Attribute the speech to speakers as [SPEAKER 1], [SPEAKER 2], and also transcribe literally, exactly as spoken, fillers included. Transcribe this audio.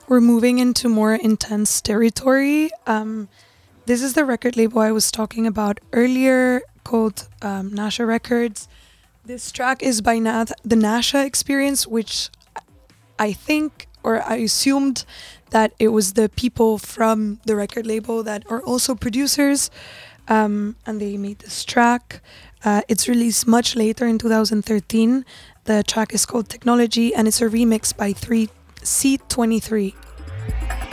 [SPEAKER 1] we're moving into more intense territory. Um, this is the record label I was talking about earlier called um, Nasha Records. This track is by Nat- the Nasha Experience, which I think or I assumed that it was the people from the record label that are also producers, um, and they made this track. Uh, it's released much later in two thousand thirteen. The track is called Technology, and it's a remix by three C twenty-three.